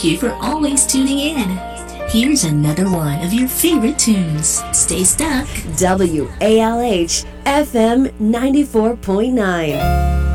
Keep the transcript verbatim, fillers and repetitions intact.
thank you for always tuning in. Here's another one of your favorite tunes. Stay stuck. W A L H F M ninety-four point nine.